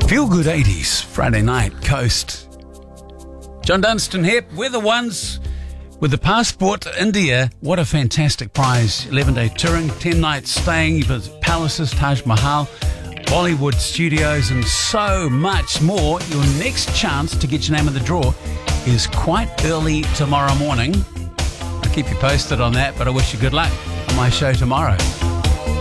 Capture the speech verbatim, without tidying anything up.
Feel Good eighties, Friday night, Coast. John Dunstan here. We're the ones with the passport to India. What a fantastic prize. eleven-day touring, ten nights staying. You visit palaces, Taj Mahal, Bollywood studios, and so much more. Your next chance to get your name in the draw is quite early tomorrow morning. I'll keep you posted on that, but I wish you good luck on my show tomorrow.